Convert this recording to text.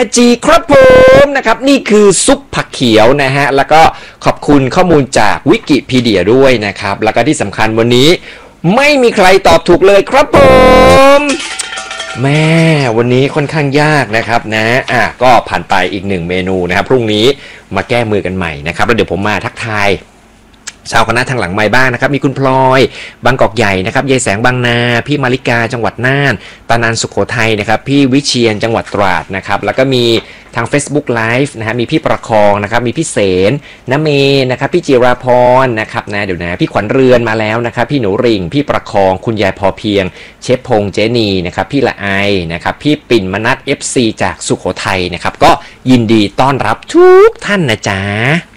จีครับผมนะครับนี่คือซุปผักเขียวนะฮะแล้วก็ขอบคุณข้อมูลจากวิกิพีเดียด้วยนะครับแล้วก็ที่สำคัญวันนี้ไม่มีใครตอบถูกเลยครับผมแม่วันนี้ค่อนข้างยากนะครับนะก็ผ่านไปอีก1เมนูนะครับพรุ่งนี้มาแก้มือกันใหม่นะครับแล้วเดี๋ยวผมมาทักทายชาวคณะทางหลังไมค์บ้างนะครับมีคุณพลอยบางกอกใหญ่นะครับยายแสงบางนาพี่มาริกาจังหวัดน่านตานันสุโขทัยนะครับพี่วิเชียรจังหวัดตราดนะครับแล้วก็มีทาง Facebook Live นะฮะมีพี่ประคองนะครับมีพี่เสนน้ำเมนะครับพี่จิราพรนะครับนะเดี๋ยวนะพี่ขวัญเรือนมาแล้วนะครับพี่หนูริ่งพี่ประคองคุณยายพอเพียงเชฟพงษ์เจนีนะครับพี่ละไอนะครับพี่ปิ่นมนัส FC จากสุโขทัยนะครับก็ยินดีต้อนรับทุกท่านนะจ๊ะ